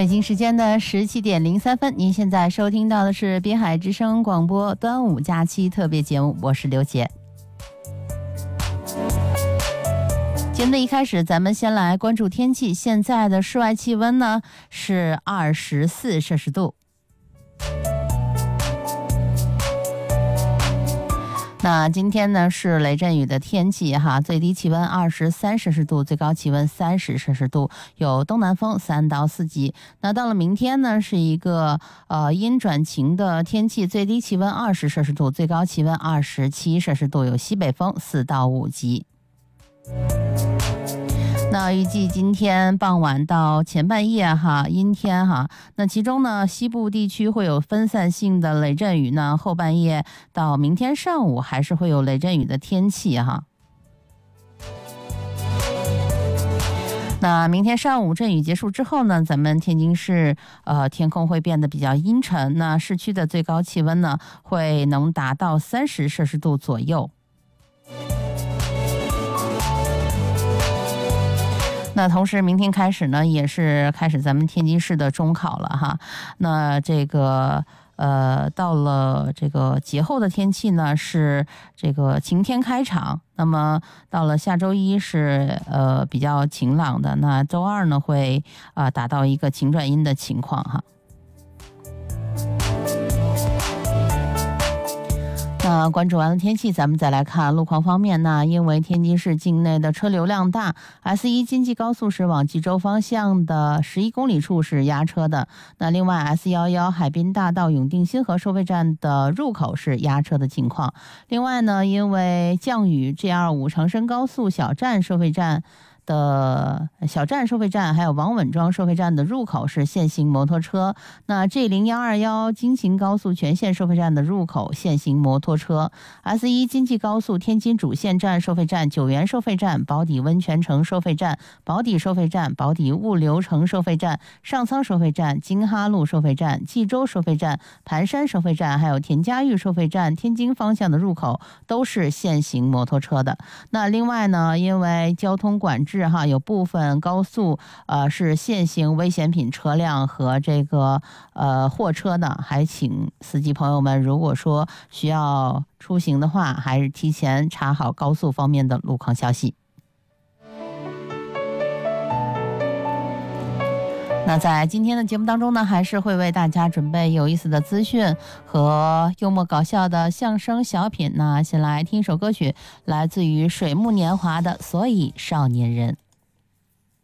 北京时间的17:03，您现在收听到的是滨海之声广播端午假期特别节目，我是刘杰。节目的一开始，咱们先来关注天气。现在的室外气温呢是24摄氏度。那今天呢是雷阵雨的天气哈，最低气温23摄氏度，最高气温30摄氏度，有东南风3到4级。那到了明天呢是一个阴转晴的天气，最低气温20摄氏度，最高气温27摄氏度，有西北风4到5级。那预计今天傍晚到前半夜哈，阴天哈。那其中呢，西部地区会有分散性的雷阵雨呢，后半夜到明天上午还是会有雷阵雨的天气哈。那明天上午阵雨结束之后呢，咱们天津市天空会变得比较阴沉，那市区的最高气温呢会能达到30摄氏度左右。那同时明天开始呢也是开始咱们天津市的中考了哈。那这个到了这个节后的天气呢是这个晴天开场，那么到了下周一是比较晴朗的，那周二呢会达到一个晴转阴的情况哈。那关注完了天气，咱们再来看路况方面。那因为天津市境内的车流量大， S1 京济高速是往济州方向的11公里处是压车的。那另外 S11 海滨大道永定新河收费站的入口是压车的情况。另外呢，因为降雨， G25 长深高速小站收费站还有王稳庄收费站的入口是限行摩托车。那 G0121 京秦高速全线收费站的入口限行摩托车。 S1 京济高速天津主线站收费站、九原收费站、宝坻温泉城收费站、宝坻收费站、宝坻物流城收费站、上仓收费站、京哈路收费站、济州收费站、盘山收费站还有田家峪收费站天津方向的入口都是限行摩托车的。那另外呢，因为交通管制有部分高速是限行危险品车辆和这个货车的，还请司机朋友们如果说需要出行的话，还是提前查好高速方面的路况消息。那在今天的节目当中呢，还是会为大家准备有意思的资讯和幽默搞笑的相声小品。那先来听一首歌曲，来自于水木年华的《所以少年人》。